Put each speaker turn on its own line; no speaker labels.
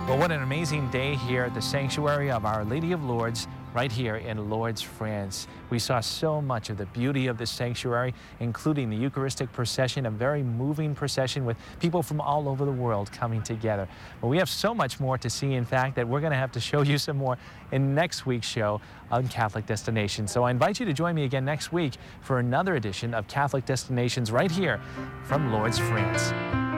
Well, what an amazing day here at the sanctuary of Our Lady of Lourdes, right here in Lourdes, France. We saw so much of the beauty of this sanctuary, including the Eucharistic procession, a very moving procession with people from all over the world coming together. But we have so much more to see, in fact, that we're going to have to show you some more in next week's show on Catholic Destinations. So I invite you to join me again next week for another edition of Catholic Destinations right here from Lourdes, France.